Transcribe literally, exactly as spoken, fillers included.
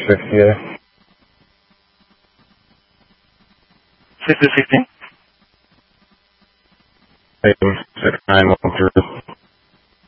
sixty there. six to sixteen? Six nine one three.